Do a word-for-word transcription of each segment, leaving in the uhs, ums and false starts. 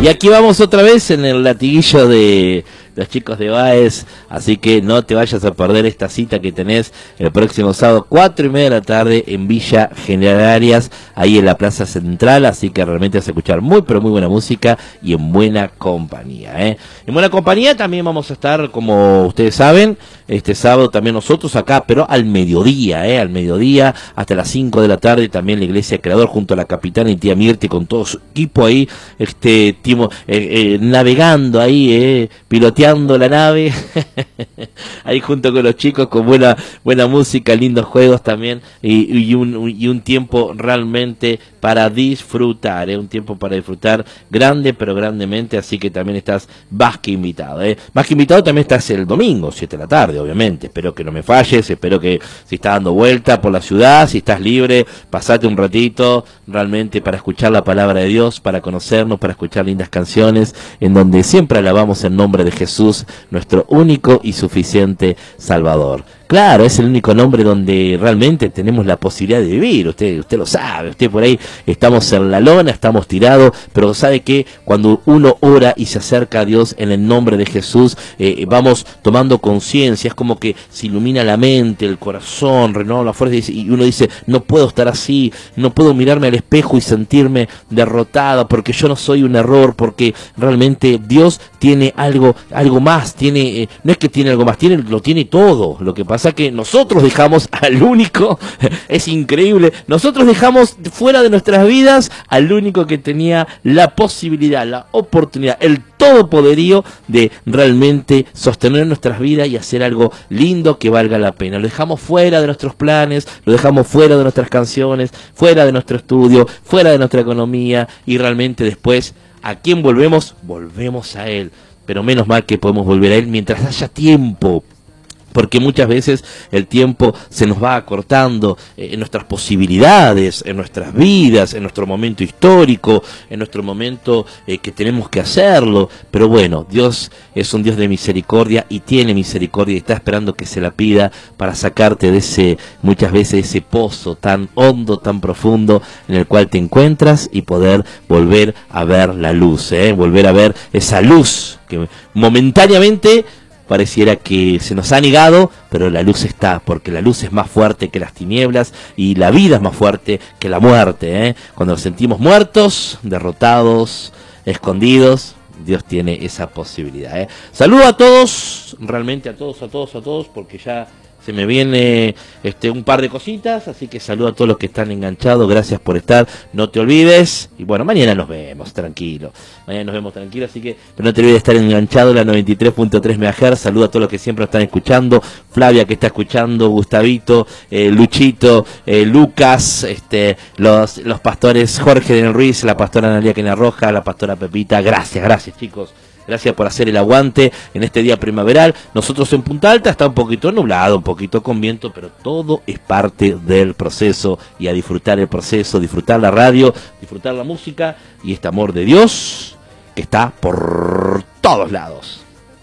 Y aquí vamos otra vez en el latiguillo de los chicos de Baez, así que no te vayas a perder esta cita que tenés el próximo sábado, cuatro y media de la tarde, en Villa General Arias, ahí en la Plaza Central, así que realmente vas a escuchar muy, pero muy buena música y en buena compañía, ¿eh? En buena compañía también vamos a estar, como ustedes saben, este sábado también nosotros acá, pero al mediodía, ¿eh? Al mediodía, hasta las cinco de la tarde, también la Iglesia Creador, junto a la capitana y tía Mirti, con todo su equipo ahí, este, timo, eh, eh, navegando ahí, eh, piloteando la nave ahí junto con los chicos, con buena buena música, lindos juegos también, y, y, un, y un tiempo realmente para disfrutar, ¿eh? Un tiempo para disfrutar grande, pero grandemente, así que también estás más que invitado, ¿eh? Más que invitado también estás el domingo, siete de la tarde, obviamente. Espero que no me falles, espero que si estás dando vuelta por la ciudad, si estás libre, pasate un ratito realmente para escuchar la palabra de Dios, para conocernos, para escuchar lindas canciones, en donde siempre alabamos el nombre de Jesús, nuestro único y suficiente Salvador. Claro, es el único nombre donde realmente tenemos la posibilidad de vivir, usted usted lo sabe, usted por ahí estamos en la lona, estamos tirados, pero sabe que cuando uno ora y se acerca a Dios en el nombre de Jesús, eh, vamos tomando conciencia, es como que se ilumina la mente, el corazón, renueva la fuerza, y uno dice, no puedo estar así, no puedo mirarme al espejo y sentirme derrotado, porque yo no soy un error, porque realmente Dios tiene algo, algo más, tiene, eh, no es que tiene algo más, tiene, lo tiene todo. Lo que pasa que nosotros dejamos al único, es increíble, nosotros dejamos fuera de nuestras vidas al único que tenía la posibilidad, la oportunidad, el todopoderío de realmente sostener nuestras vidas y hacer algo lindo que valga la pena. Lo dejamos fuera de nuestros planes, lo dejamos fuera de nuestras canciones, fuera de nuestro estudio, fuera de nuestra economía, y realmente después, ¿a quién volvemos? Volvemos a Él. Pero menos mal que podemos volver a Él mientras haya tiempo, porque muchas veces el tiempo se nos va acortando eh, en nuestras posibilidades, en nuestras vidas, en nuestro momento histórico, en nuestro momento eh, que tenemos que hacerlo. Pero bueno, Dios es un Dios de misericordia y tiene misericordia y está esperando que se la pida para sacarte de ese, muchas veces, ese pozo tan hondo, tan profundo en el cual te encuentras, y poder volver a ver la luz, ¿eh? Volver a ver esa luz que momentáneamente pareciera que se nos ha negado, pero la luz está, porque la luz es más fuerte que las tinieblas y la vida es más fuerte que la muerte, ¿eh? Cuando nos sentimos muertos, derrotados, escondidos, Dios tiene esa posibilidad, ¿eh? Saludo a todos, realmente a todos, a todos, a todos, porque ya se me viene este un par de cositas, así que saludo a todos los que están enganchados, gracias por estar, no te olvides, y bueno, mañana nos vemos, tranquilo, mañana nos vemos tranquilo, así que, pero no te olvides de estar enganchado en la noventa y tres punto tres megahertz, saludo a todos los que siempre están escuchando, Flavia que está escuchando, Gustavito, eh, Luchito, eh, Lucas, este, los, los pastores Jorge de Ruiz, la pastora Analia Quena Roja, la pastora Pepita, gracias, gracias chicos. Gracias por hacer el aguante en este día primaveral. Nosotros en Punta Alta está un poquito nublado, un poquito con viento, pero todo es parte del proceso, y a disfrutar el proceso, disfrutar la radio, disfrutar la música y este amor de Dios que está por todos lados.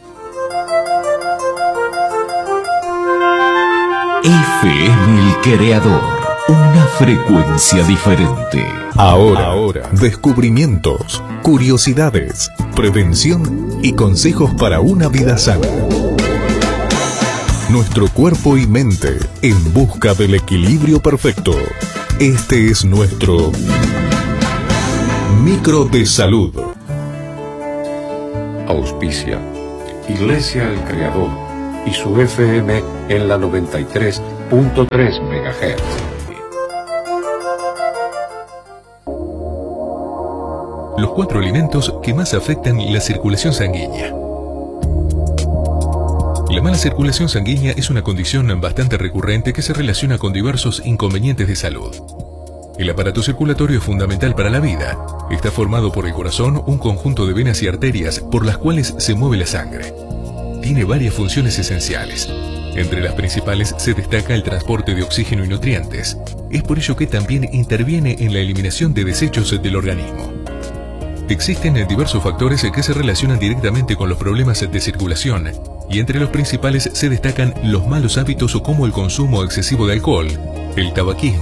F M El Creador, una frecuencia diferente. Ahora, Ahora, descubrimientos, curiosidades, prevención y consejos para una vida sana. Nuestro cuerpo y mente en busca del equilibrio perfecto. Este es nuestro Micro de Salud. Auspicia Iglesia El Creador y su F M en la noventa y tres punto tres megahertz. Los cuatro alimentos que más afectan la circulación sanguínea. La mala circulación sanguínea es una condición bastante recurrente que se relaciona con diversos inconvenientes de salud. El aparato circulatorio es fundamental para la vida. Está formado por el corazón, un conjunto de venas y arterias por las cuales se mueve la sangre. Tiene varias funciones esenciales. Entre las principales se destaca el transporte de oxígeno y nutrientes. Es por ello que también interviene en la eliminación de desechos del organismo. Existen diversos factores que se relacionan directamente con los problemas de circulación, y entre los principales se destacan los malos hábitos como el consumo excesivo de alcohol, el tabaquismo,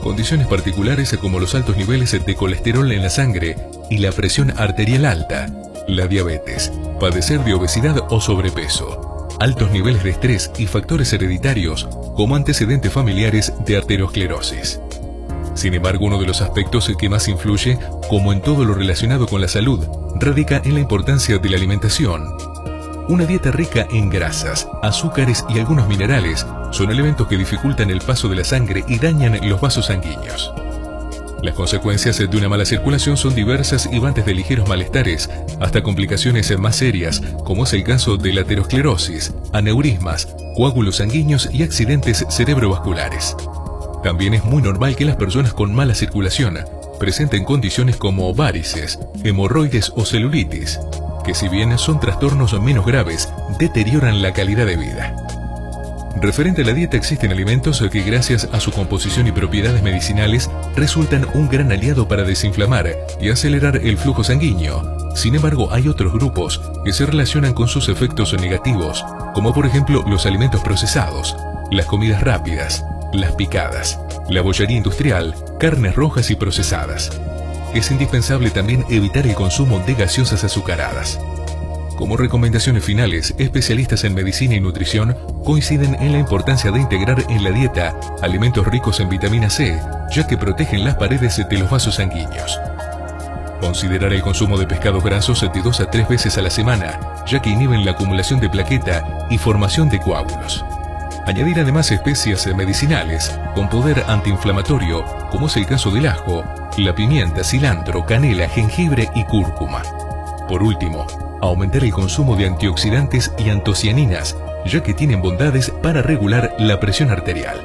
Condiciones particulares como los altos niveles de colesterol en la sangre y la presión arterial alta, la diabetes, padecer de obesidad o sobrepeso, altos niveles de estrés y factores hereditarios como antecedentes familiares de arteriosclerosis. Sin embargo, uno de los aspectos que más influye, como en todo lo relacionado con la salud, radica en la importancia de la alimentación. Una dieta rica en grasas, azúcares y algunos minerales son elementos que dificultan el paso de la sangre y dañan los vasos sanguíneos. Las consecuencias de una mala circulación son diversas y van desde ligeros malestares hasta complicaciones más serias, como es el caso de la aterosclerosis, aneurismas, coágulos sanguíneos y accidentes cerebrovasculares. También es muy normal que las personas con mala circulación presenten condiciones como varices, hemorroides o celulitis, que si bien son trastornos menos graves, deterioran la calidad de vida. Referente a la dieta, existen alimentos que gracias a su composición y propiedades medicinales resultan un gran aliado para desinflamar y acelerar el flujo sanguíneo. Sin embargo, hay otros grupos que se relacionan con sus efectos negativos, como por ejemplo los alimentos procesados, las comidas rápidas, las picadas, la bollería industrial, carnes rojas y procesadas. Es indispensable también evitar el consumo de gaseosas azucaradas. Como recomendaciones finales, especialistas en medicina y nutrición coinciden en la importancia de integrar en la dieta alimentos ricos en vitamina C, ya que protegen las paredes de los vasos sanguíneos. Considerar el consumo de pescados grasos de dos a tres veces a la semana, ya que inhiben la acumulación de plaqueta y formación de coágulos. Añadir además especias medicinales con poder antiinflamatorio, como es el caso del ajo, la pimienta, cilantro, canela, jengibre y cúrcuma. Por último, aumentar el consumo de antioxidantes y antocianinas, ya que tienen bondades para regular la presión arterial.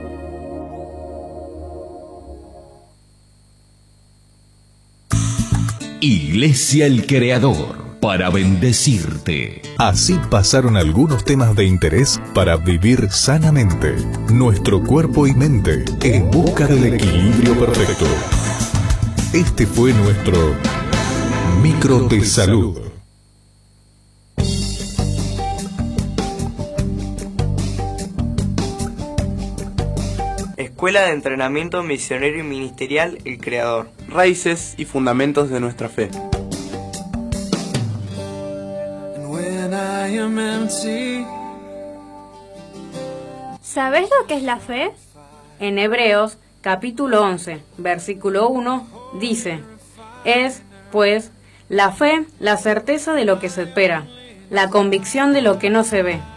Iglesia El Creador, para bendecirte. Así pasaron algunos temas de interés para vivir sanamente nuestro cuerpo y mente en busca del equilibrio perfecto. Este fue nuestro Micro de Salud. Escuela de Entrenamiento Misionero y Ministerial El Creador. Raíces y fundamentos de nuestra fe. ¿Sabés lo que es la fe? En Hebreos, capítulo once, versículo uno, dice: es, pues, la fe, la certeza de lo que se espera, la convicción de lo que no se ve.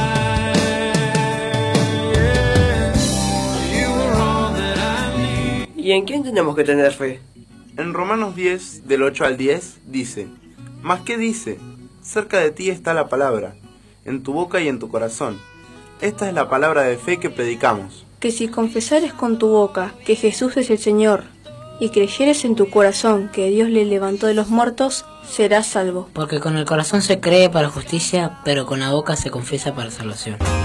¿Y en quién tenemos que tener fe? En Romanos diez, del ocho al diez, dice: ¿Mas qué dice? Cerca de ti está la palabra, en tu boca y en tu corazón. Esta es la palabra de fe que predicamos. Que si confesares con tu boca que Jesús es el Señor, y creyeres en tu corazón que Dios le levantó de los muertos, serás salvo. Porque con el corazón se cree para justicia, pero con la boca se confiesa para salvación.